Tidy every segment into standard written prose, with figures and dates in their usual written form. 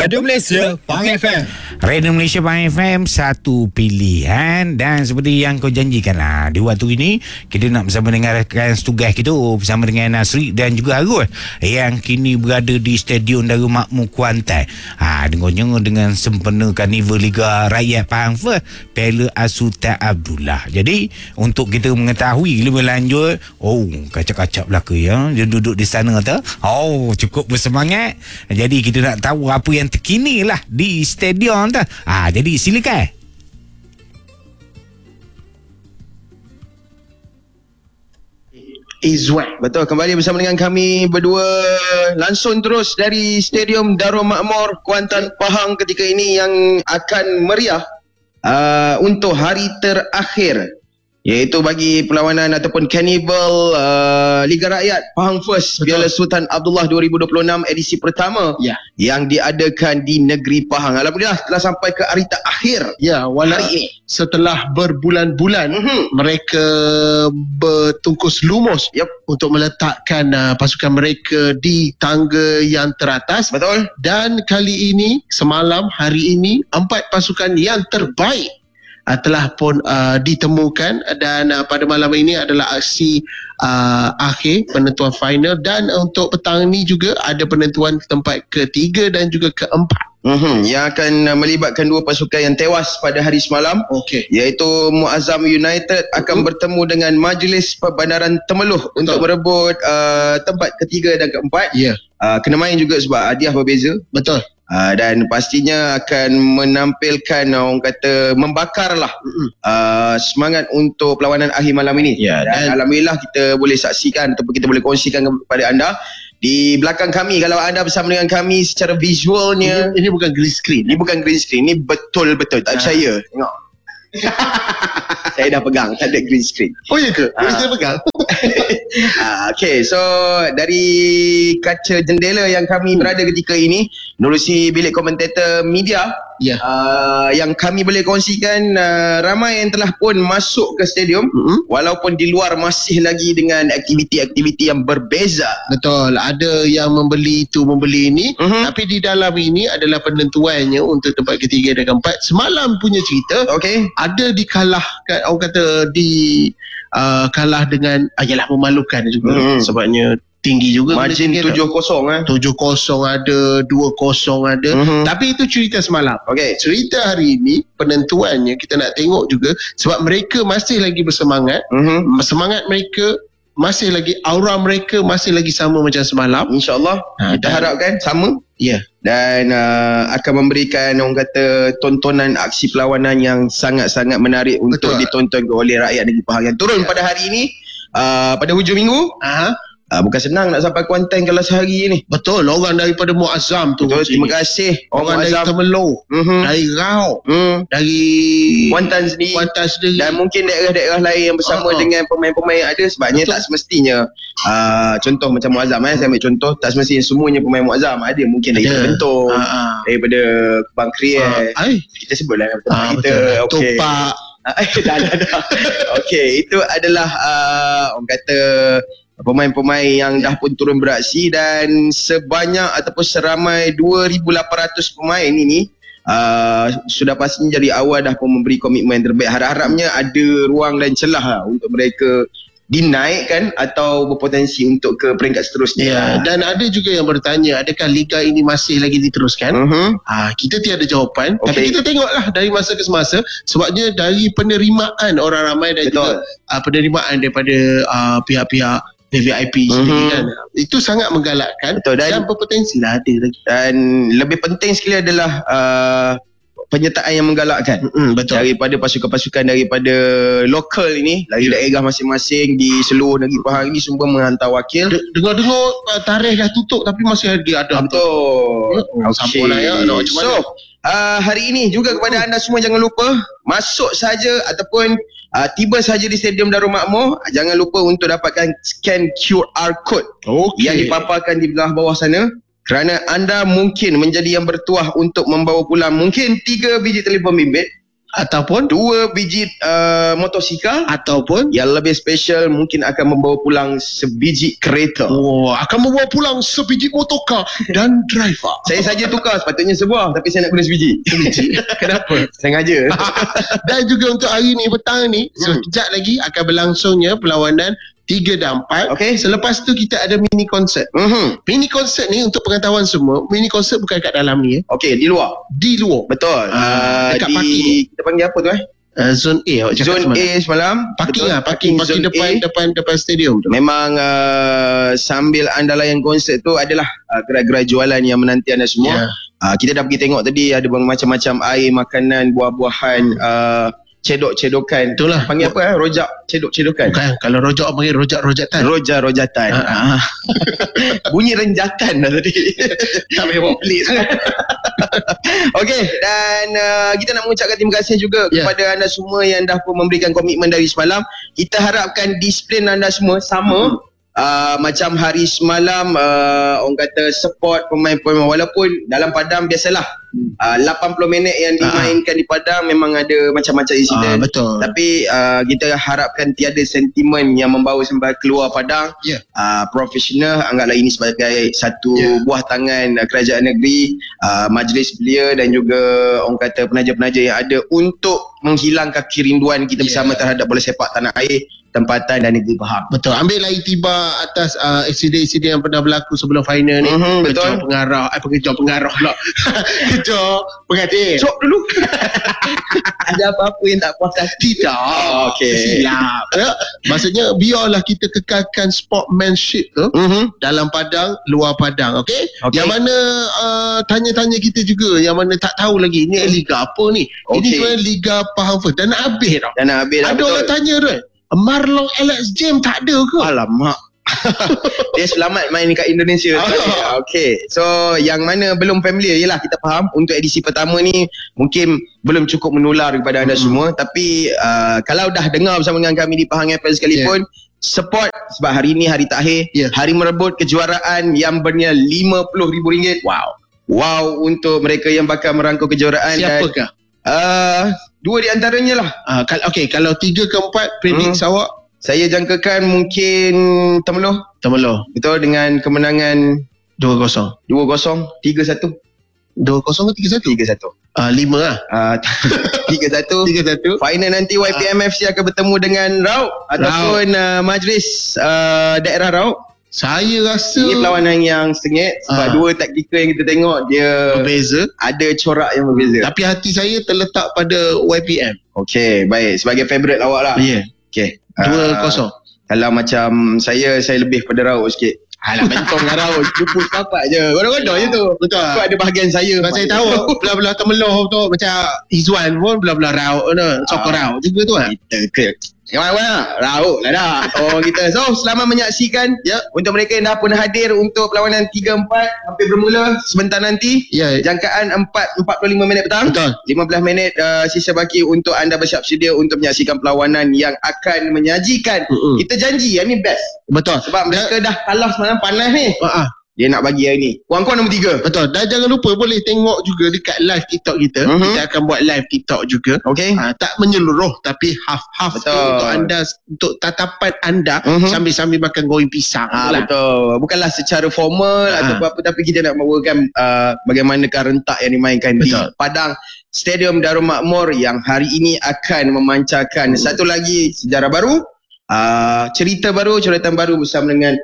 Radio Malaysia Pahang FM. Radio Malaysia Pahang FM, satu pilihan. Dan seperti yang kau janjikan lah, di waktu ini kita nak bersama dengan rakan setugas kita, bersama dengan Nasri dan juga Arul, yang kini berada di Stadium Darul Makmur Kuantan. Dengarnya dengan sempena Karnival Liga Rakyat Pahang First, Piala Sultan Abdullah. Jadi untuk kita mengetahui lebih lanjut, kacak-kacak belaka ya, dia duduk di sana tu, cukup bersemangat. Jadi kita nak tahu apa yang terkini lah di stadium tu. Jadi silakan. Izwan. Betul, kembali bersama dengan kami berdua langsung terus dari Stadium Darul Makmur Kuantan Pahang ketika ini yang akan meriah untuk hari terakhir, iaitu bagi perlawanan ataupun Karnival Liga Rakyat Pahang First, Piala Sultan Abdullah 2026 edisi pertama yang diadakan di negeri Pahang. Alhamdulillah telah sampai ke hari terakhir hari ini. Setelah berbulan-bulan mereka bertungkus lumus untuk meletakkan pasukan mereka di tangga yang teratas. Betul. Dan kali ini, semalam, hari ini, 4 pasukan yang terbaik telah pun ditemukan, dan pada malam ini adalah aksi akhir penentuan final, dan untuk petang ini juga ada penentuan tempat ketiga dan juga keempat. Yang akan melibatkan 2 pasukan yang tewas pada hari semalam, iaitu Muazzam United akan bertemu dengan Majlis Perbandaran Temeloh untuk merebut tempat ketiga dan keempat. Kena main juga sebab hadiah berbeza. Betul. Dan pastinya akan menampilkan, orang kata, membakarlah semangat untuk perlawanan akhir malam ini. Dan alhamdulillah kita boleh saksikan ataupun kita boleh kongsikan kepada anda di belakang kami, kalau anda bersama dengan kami secara visualnya, ini bukan green screen. Ini bukan green screen, ini betul-betul tak percaya. Tengok. Saya dah pegang, tak ada green screen. Oh ya ke? Boleh saya pegang? So dari kaca jendela yang kami berada ketika ini, menerusi bilik komentator media, yang kami boleh kongsikan, ramai yang telah pun masuk ke stadium, walaupun di luar masih lagi dengan aktiviti-aktiviti yang berbeza. Betul, ada yang membeli itu, membeli ini, tapi di dalam ini adalah penentuannya untuk tempat ketiga dan keempat. Semalam punya cerita, ada dikalahkan, orang kata kalah dengan, yalah, memalukan juga, sebabnya tinggi juga margin 7-0 7-0 ada, 2-0 ada. Tapi itu cerita semalam. Cerita hari ini, penentuannya kita nak tengok juga, sebab mereka masih lagi bersemangat. Semangat mereka masih lagi, aura mereka masih lagi sama macam semalam. InsyaAllah kita harapkan sama. Dan akan memberikan, orang kata, tontonan aksi perlawanan yang sangat-sangat menarik untuk ditonton oleh rakyat negeri Pahang yang turun pada hari ini, pada hujung minggu. Bukan senang nak sampai Kuantan kalau sehari ni. Betul, orang daripada Muazzam tu. Betul, terima kasih orang dari Temeloh, dari Rau, dari Kuantan sendiri, dan mungkin daerah-daerah lain yang bersama dengan pemain-pemain yang ada. Sebabnya tak semestinya, contoh macam Muazzam, saya ambil contoh, tak semestinya semuanya pemain Muazzam. Ada mungkin daripada Bentong, daripada Kubang Kriel, kita sebutlah tempat kita. Topak. Dah. Itu adalah orang kata pemain-pemain yang dah pun turun beraksi, dan sebanyak ataupun seramai 2,800 pemain ini sudah pastinya dari awal dah pun memberi komitmen yang terbaik. Harap-harapnya ada ruang dan celah untuk mereka dinaikkan atau berpotensi untuk ke peringkat seterusnya. Dan ada juga yang bertanya, adakah liga ini masih lagi diteruskan? Kita tiada jawapan, tapi kita tengoklah dari masa ke semasa, sebabnya dari penerimaan orang ramai dan juga penerimaan daripada pihak-pihak VIP sendiri kan, itu sangat menggalakkan. Dan berpotensi lah ada lagi. Dan lebih penting sekali adalah penyertaan yang menggalakkan. Daripada pasukan-pasukan daripada lokal ini, dari daerah masing-masing di seluruh negeri Pahang ini, semua menghantar wakil. Dengar-dengar tarikh dah tutup tapi masih ada. Betul. So hari ini juga kepada anda semua, jangan lupa masuk saja ataupun tiba saja di Stadium Darul Makmur, jangan lupa untuk dapatkan scan QR code yang dipaparkan di belah bawah sana, kerana anda mungkin menjadi yang bertuah untuk membawa pulang mungkin 3 biji telefon bimbit ataupun 2 biji motosikal, ataupun yang lebih special mungkin akan membawa pulang sebiji kereta. akan membawa pulang sebiji motorkar dan driver. Saya saja tukar, sepatutnya sebuah, tapi saya nak guna sebiji. Kenapa? Sengaja. Dan juga untuk hari ni, petang ni, sekejap lagi akan berlangsungnya perlawanan 3 dan 4. Okey. Selepas tu kita ada mini konsert. Mini konsert ni untuk pengetahuan semua, mini konsert bukan kat dalam ni. Okey, di luar. Di luar. Betul. Dekat parking. Kita panggil apa tu Zone A awak cakap Zone semalam. A semalam. Parking Betul. lah, parking Zone depan stadium tu. Memang sambil anda layan konsert tu adalah gerai-gerai jualan yang menanti anda semua. Kita dah pergi tengok tadi, ada macam-macam air, makanan, buah-buahan, cedok-cedokan. Itulah. Panggil apa rojak cedok-cedokan. Bukan, kalau rojak panggil rojak-rojatan. Rojak-rojatan. Bunyi renjatan dah tadi. Tak payah buat pelik sangat. Okey, dan kita nak mengucapkan terima kasih juga kepada anda semua yang dah pun memberikan komitmen dari semalam. Kita harapkan disiplin anda semua sama. Macam hari semalam orang kata support pemain-pemain, walaupun dalam padang biasalah 80 minit yang dimainkan di padang memang ada macam-macam insiden. Betul. Tapi kita harapkan tiada sentimen yang membawa sampai keluar padang. Profesional, anggaplah ini sebagai satu buah tangan kerajaan negeri, majlis belia dan juga orang kata penaja-penaja yang ada untuk menghilangkan kerinduan kita bersama terhadap bola sepak tanah air, tempatan dan negeri Pahang. Betul. Ambillah iktibar atas insiden-insiden yang pernah berlaku sebelum final ni. Betul. Pengejar pengarah pula. Kejar pengadil. Cok dulu. Ada apa-apa yang tak puas hati? Tidak. Okey. Silap. Maksudnya biarlah kita kekalkan sportsmanship tu dalam padang, luar padang. Okey? Yang mana tanya-tanya kita juga, yang mana tak tahu lagi ni liga apa ni. Ini sebenarnya Liga Pahang First. Dan nak habis tau. Ada orang tanya tu, Marlon Alex James tak ada ke? Alamak. Dia selamat main kat Indonesia. Okay. So yang mana belum familiar, yelah kita faham untuk edisi pertama ni mungkin belum cukup menular kepada anda semua. Tapi kalau dah dengar bersama dengan kami di Pahang FM sekalipun, support, sebab hari ni hari terakhir, hari merebut kejuaraan yang bernilai RM50,000. Wow untuk mereka yang bakal merangkul kejuaraan. Siapakah? Dua di antaranya lah. Kalau 3 ke 4 prediksi awak? Saya jangkakan mungkin Temeloh. Betul, dengan kemenangan 2-0. 2-0, 3-1. 2-0 ke 3-1? 3-1. 5 lah. 3-1. Final nanti YPM FC akan bertemu dengan Rauk ataupun Majlis Daerah Rauk. Saya rasa ini perlawanan yang sengit sebab dua taktikal yang kita tengok dia berbeza, ada corak yang berbeza. Tapi hati saya terletak pada YPM. Okey, baik, sebagai favourite awak lah. Okey. 2-0. Kalau macam saya lebih pada Rauk sikit. Alah, mentong dengan Rauk, lupa sepakat je. Godong-godong je tu. Betul. Itu ada bahagian saya. Sebab saya tahu belah-belah Temeloh tu macam Izwan pun belah-belah Rauk tu. Sokor Rauk juga tu kan. Yang mana? Rauk lah dah orang kita. So selamat menyaksikan untuk mereka yang dah pun hadir untuk perlawanan 3-4 hampir bermula sebentar nanti. Jangkaan 45 minit petang. Betul. 15 minit sisa baki untuk anda bersiap sedia untuk menyaksikan perlawanan yang akan menyajikan. Kita janji yang ni best. Betul. Sebab mereka dah kalah semalam, panas ni. Dia nak bagi hari ni. Kuang-kuang nombor 3. Betul. Dan jangan lupa boleh tengok juga dekat live TikTok kita. Kita akan buat live TikTok juga. Okey. Tak menyeluruh tapi half-half untuk anda, untuk tatapan anda sambil-sambil makan goreng pisang. Betul. Bukanlah secara formal atau apa-apa, tapi kita nak membawakan bagaimanakah rentak yang dimainkan di padang Stadium Darul Makmur yang hari ini akan memancarkan satu lagi sejarah baru, cerita baru, coretan baru bersama dengan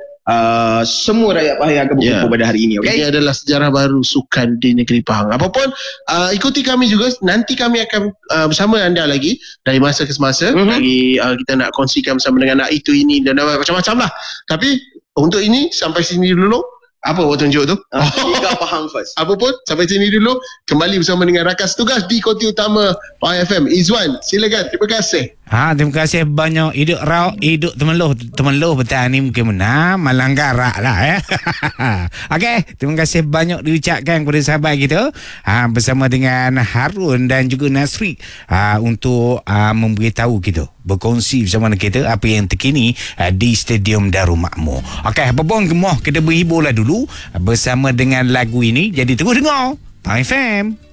semua rakyat Pahang yang akan berkumpul pada hari ini. Ini adalah sejarah baru sukan di negeri Pahang. Apapun, ikuti kami juga. Nanti kami akan bersama anda lagi dari masa ke semasa. Lagi kita nak kongsikan bersama dengan itu ini dan macam-macam lah. Tapi untuk ini sampai sini dulu. Apa awak tunjuk tu? Liga Pahang First. Apa pun, sampai sini dulu. Kembali bersama dengan rakan setugas di Koti Utama Pahang FM, Izwan. Silakan. Terima kasih. Terima kasih banyak. Hidup Rauk, hidup Temeloh petang ni mungkin menang, malang garak lah Okey, terima kasih banyak diucapkan kepada sahabat kita bersama dengan Harun dan juga Nasri untuk memberitahu kita, berkongsi bersama dengan kita apa yang terkini di Stadium Darul Makmur. Okey, apa pun gemoh kita berhiburlah dulu bersama dengan lagu ini. Jadi terus dengar Pahang FM.